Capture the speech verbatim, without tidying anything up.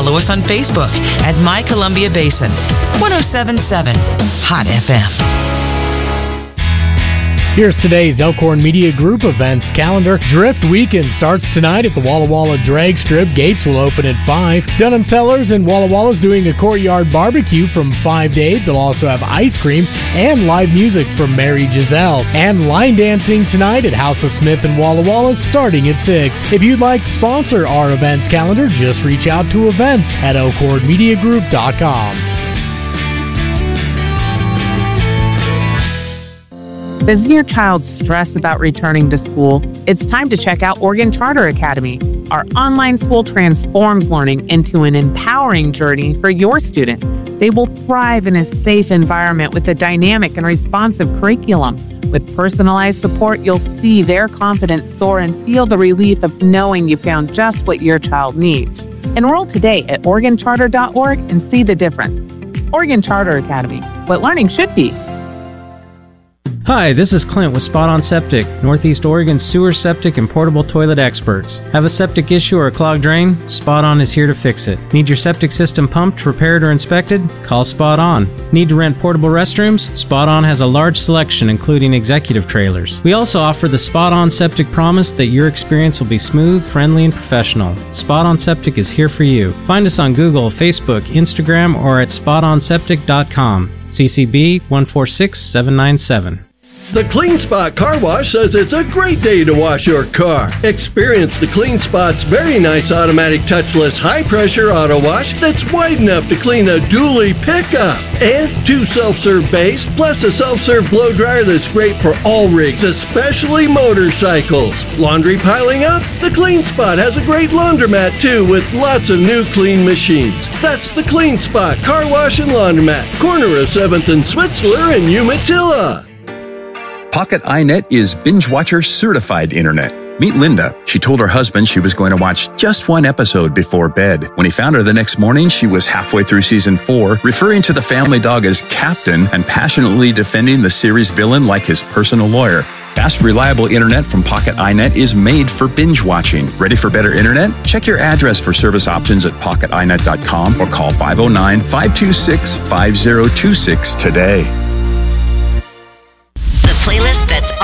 follow us on Facebook at My Columbia Basin. one oh seven point seven Hot F M. Here's today's Elkhorn Media Group events calendar. Drift Weekend starts tonight at the Walla Walla Drag Strip. Gates will open at five. Dunham Cellars in Walla Walla is doing a courtyard barbecue from five to eight. They'll also have ice cream and live music from Mary Giselle. And line dancing tonight at House of Smith in Walla Walla starting at six. If you'd like to sponsor our events calendar, just reach out to events at elkhorn media group dot com. Does your child stress about returning to school? It's time to check out Oregon Charter Academy. Our online school transforms learning into an empowering journey for your student. They will thrive in a safe environment with a dynamic and responsive curriculum. With personalized support, you'll see their confidence soar and feel the relief of knowing you found just what your child needs. Enroll today at oregon charter dot org and see the difference. Oregon Charter Academy, what learning should be. Hi, this is Clint with Spot On Septic, Northeast Oregon's sewer, septic, and portable toilet experts. Have a septic issue or a clogged drain? Spot On is here to fix it. Need your septic system pumped, repaired, or inspected? Call Spot On. Need to rent portable restrooms? Spot On has a large selection, including executive trailers. We also offer the Spot On Septic promise that your experience will be smooth, friendly, and professional. Spot On Septic is here for you. Find us on Google, Facebook, Instagram, or at spot on septic dot com. C C B one four six seven nine seven. The Clean Spot Car Wash says it's a great day to wash your car. Experience the Clean Spot's very nice automatic touchless high-pressure auto wash that's wide enough to clean a dually pickup. And two self-serve bays, plus a self-serve blow dryer that's great for all rigs, especially motorcycles. Laundry piling up? The Clean Spot has a great laundromat too with lots of new clean machines. That's the Clean Spot Car Wash and Laundromat, corner of seventh and Switzler in Umatilla. Pocket iNet is Binge Watcher certified internet. Meet Linda. She told her husband she was going to watch just one episode before bed. When he found her the next morning, she was halfway through season four, referring to the family dog as Captain and passionately defending the series villain like his personal lawyer. Fast, reliable internet from Pocket iNet is made for binge watching. Ready for better internet? Check your address for service options at pocket i net dot com or call five oh nine, five two six, five oh two six today. Playlist